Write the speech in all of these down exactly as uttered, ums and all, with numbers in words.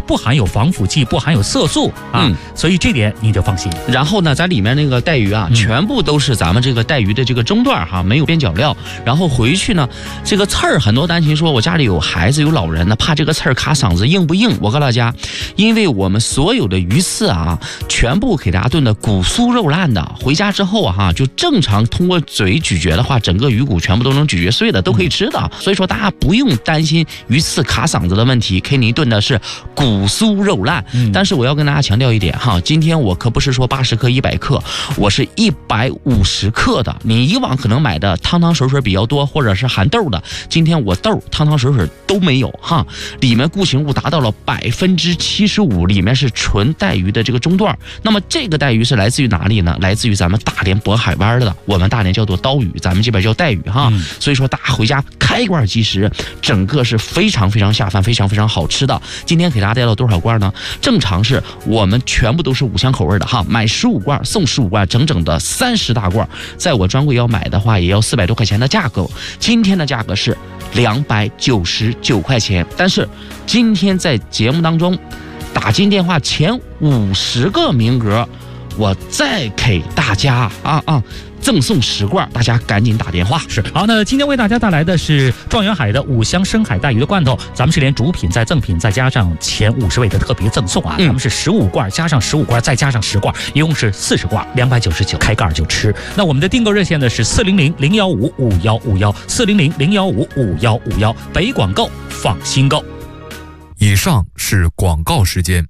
不含有防腐剂，不含有色素啊，嗯、所以这点你就放心。 然后呢，在里面那个带鱼啊，嗯、全部都是咱们这个带鱼的这个中段哈，没有边角料。然后回去呢，这个刺儿很多担心说，我家里有孩子有老人呢，怕这个刺儿卡嗓子硬不硬？我告诉大家，因为我们所有的鱼刺啊，全部给大家炖的骨酥肉烂的，回家之后啊哈，就正常通过嘴咀嚼的话，整个鱼骨全部都能咀嚼碎的，都可以吃的。嗯、所以说大家不用担心鱼刺卡嗓子的问题。K 尼炖的是骨酥肉烂，嗯、但是我要跟大家强调一点哈，今天我可不是说八十克、一百克，我是一百五十克的。你以往可能买的汤汤水水比较多，或者是含豆的，今天我豆汤汤水水都没有哈，里面固形物达到了百分之七十五，里面是纯带鱼的这个中段。那么这个带鱼是来自于哪里呢？来自于咱们大连渤海湾的，我们大连叫做刀鱼，咱们这边叫带鱼哈。嗯、所以说大家回家开罐即食，整个是非常非常下饭，非常非常好吃的。今天给大家带到多少罐呢？正常是我们全部都是五香口味的哈，买十五罐送十五罐，整整的三十大罐，在我专柜要买的话，也要四百多块钱的价格。今天的价格是两百九十九块钱，但是今天在节目当中打进电话前五十个名额，我再给大家啊啊赠送十罐，大家赶紧打电话。 是好，那今天为大家带来的是状元海的五香深海带鱼的罐头，咱们是连主品再赠品再加上前五十位的特别赠送啊，嗯、咱们是十五罐加上十五罐再加上十罐，一共是四十罐，两百九十九，开盖就吃。那我们的订购热线呢是四零零零幺五五幺五幺，四零零零幺五五幺五幺，北广购放心购。 以上是广告时间。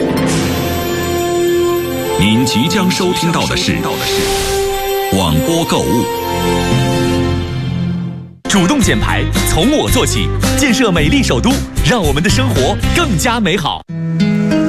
您即将收听到的是广播购物。 主动减排，从我做起，建设美丽首都，让我们的生活更加美好。